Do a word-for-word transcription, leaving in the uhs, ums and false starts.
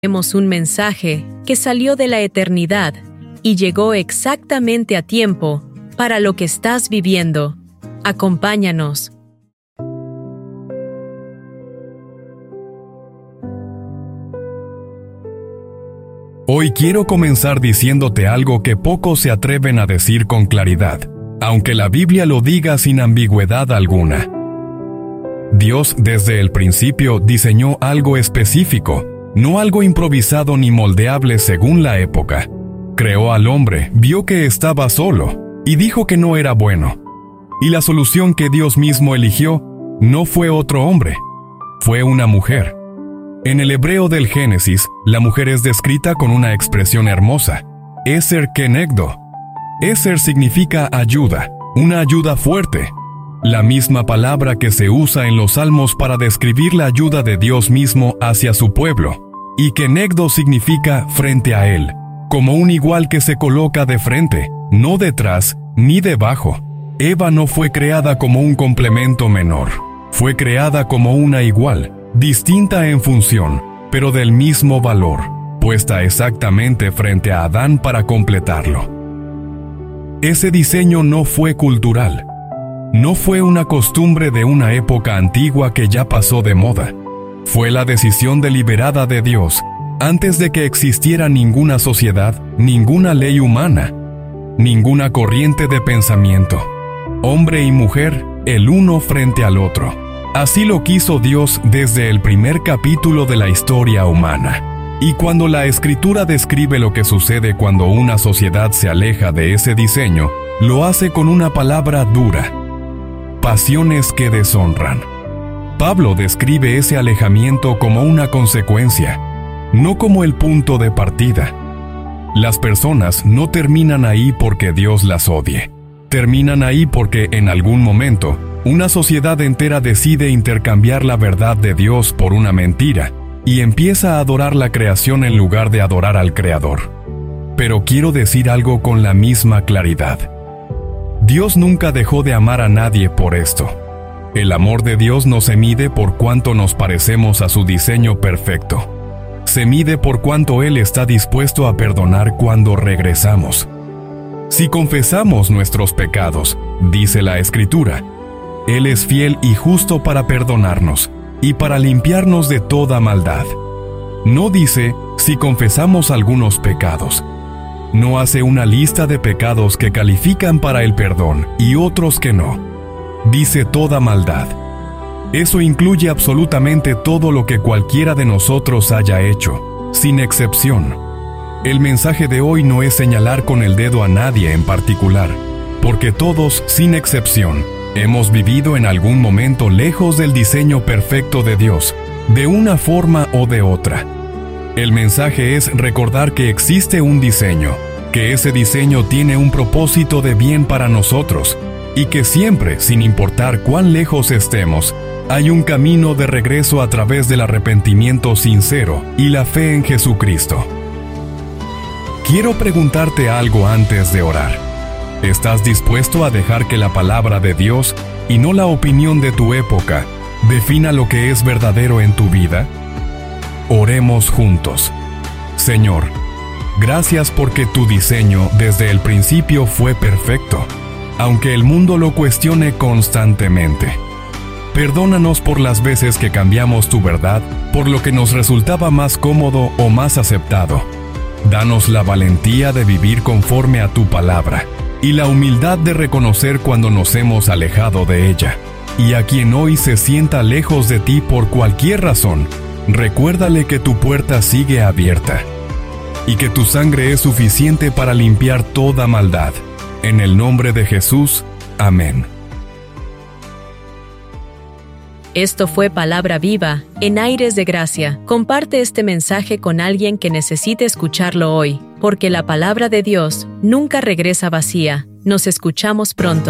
Tenemos un mensaje que salió de la eternidad y llegó exactamente a tiempo para lo que estás viviendo. Acompáñanos. Hoy quiero comenzar diciéndote algo que pocos se atreven a decir con claridad, aunque la Biblia lo diga sin ambigüedad alguna. Dios desde el principio diseñó algo específico, no algo improvisado ni moldeable según la época. Creó al hombre, vio que estaba solo, y dijo que no era bueno. Y la solución que Dios mismo eligió no fue otro hombre, fue una mujer. En el hebreo del Génesis, la mujer es descrita con una expresión hermosa, Eser Kenegdo. Eser significa ayuda, una ayuda fuerte. La misma palabra que se usa en los Salmos para describir la ayuda de Dios mismo hacia su pueblo. Y Kenegdo significa frente a él, como un igual que se coloca de frente, no detrás ni debajo. Eva no fue creada como un complemento menor, fue creada como una igual, distinta en función, pero del mismo valor, puesta exactamente frente a Adán para completarlo. Ese diseño no fue cultural, no fue una costumbre de una época antigua que ya pasó de moda. Fue la decisión deliberada de Dios, antes de que existiera ninguna sociedad, ninguna ley humana, ninguna corriente de pensamiento. Hombre y mujer, el uno frente al otro. Así lo quiso Dios desde el primer capítulo de la historia humana. Y cuando la Escritura describe lo que sucede cuando una sociedad se aleja de ese diseño, lo hace con una palabra dura: pasiones que deshonran. Pablo describe ese alejamiento como una consecuencia, no como el punto de partida. Las personas no terminan ahí porque Dios las odie. Terminan ahí porque en algún momento, una sociedad entera decide intercambiar la verdad de Dios por una mentira y empieza a adorar la creación en lugar de adorar al Creador. Pero quiero decir algo con la misma claridad. Dios nunca dejó de amar a nadie por esto. El amor de Dios no se mide por cuánto nos parecemos a su diseño perfecto. Se mide por cuánto Él está dispuesto a perdonar cuando regresamos. Si confesamos nuestros pecados, dice la Escritura, Él es fiel y justo para perdonarnos y para limpiarnos de toda maldad. No dice si confesamos algunos pecados. No hace una lista de pecados que califican para el perdón y otros que no. Dice toda maldad. Eso incluye absolutamente todo lo que cualquiera de nosotros haya hecho, sin excepción. El mensaje de hoy no es señalar con el dedo a nadie en particular, porque todos, sin excepción, hemos vivido en algún momento lejos del diseño perfecto de Dios, de una forma o de otra. El mensaje es recordar que existe un diseño, que ese diseño tiene un propósito de bien para nosotros, y que siempre, sin importar cuán lejos estemos, hay un camino de regreso a través del arrepentimiento sincero y la fe en Jesucristo. Quiero preguntarte algo antes de orar. ¿Estás dispuesto a dejar que la palabra de Dios, y no la opinión de tu época, defina lo que es verdadero en tu vida? Oremos juntos. Señor, gracias porque tu diseño desde el principio fue perfecto, aunque el mundo lo cuestione constantemente. Perdónanos por las veces que cambiamos tu verdad por lo que nos resultaba más cómodo o más aceptado. Danos la valentía de vivir conforme a tu palabra y la humildad de reconocer cuando nos hemos alejado de ella. Y a quien hoy se sienta lejos de ti por cualquier razón, recuérdale que tu puerta sigue abierta y que tu sangre es suficiente para limpiar toda maldad. En el nombre de Jesús, amén. Esto fue Palabra Viva, en Aires de Gracia. Comparte este mensaje con alguien que necesite escucharlo hoy, porque la palabra de Dios nunca regresa vacía. Nos escuchamos pronto.